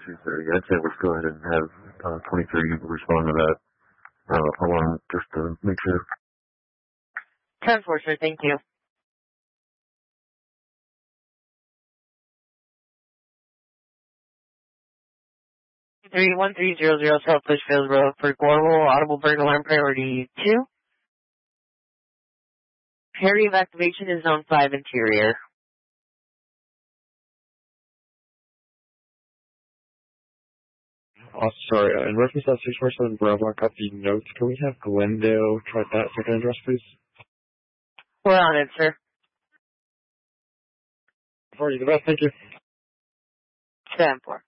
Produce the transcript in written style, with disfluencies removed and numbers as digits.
2:30. I'd say let's go ahead and have 23 respond to that alarm just to make sure. 10-4, sir. Thank you. 1300 South Litchfield Road for Cornwall, audible burglar alarm priority 2. Area of activation is zone 5 interior. Oh, sorry, in reference to that 647 Bravo, I got the notes. Can we have Glendale try that second address, please? We're on it, sir. Alright, the best, thank you. 10-4.